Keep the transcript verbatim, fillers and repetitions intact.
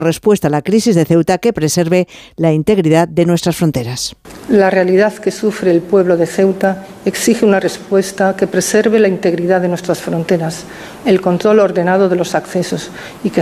respuesta a la crisis de Ceuta que preserve la integridad de nuestras fronteras. La realidad que sufre el pueblo de Ceuta exige una respuesta que preserve la integridad de nuestras fronteras, el control ordenado de los accesos y que